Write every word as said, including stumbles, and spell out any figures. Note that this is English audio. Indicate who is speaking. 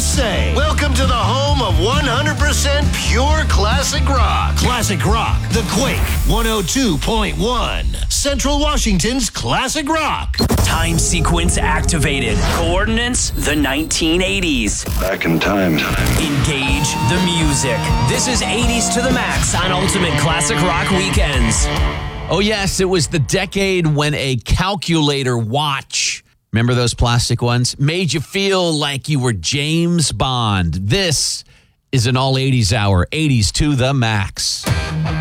Speaker 1: say. Welcome to the home of one hundred percent pure classic rock. Classic rock, The Quake, one oh two point one. Central Washington's classic rock.
Speaker 2: Time sequence activated. Coordinates, the nineteen eighties.
Speaker 3: Back in time.
Speaker 2: Engage the music. This is eighties to the max on Ultimate Classic Rock Weekends.
Speaker 4: Oh, yes, it was the decade when a calculator watch, remember those plastic ones, made you feel like you were James Bond. This is an all eighties hour, eighties to the max.